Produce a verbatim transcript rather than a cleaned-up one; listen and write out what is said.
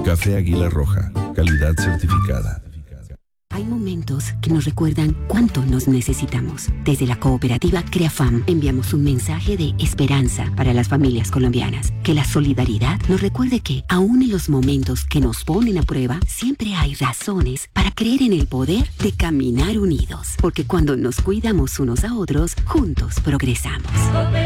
Café Águila Roja, calidad certificada. Hay momentos que nos recuerdan cuánto nos necesitamos. Desde la cooperativa CreaFam enviamos un mensaje de esperanza para las familias colombianas. Que la solidaridad nos recuerde que, aún en los momentos que nos ponen a prueba, siempre hay razones para creer en el poder de caminar unidos. Porque cuando nos cuidamos unos a otros, juntos progresamos.